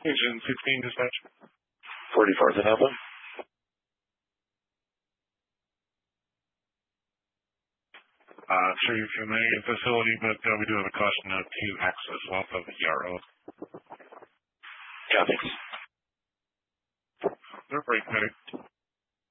Engine 16 dispatch. 44,000. Sure you're familiar with the facility, but we do have a caution note to access off of the Yarrow. Yeah, thanks. They're break medic.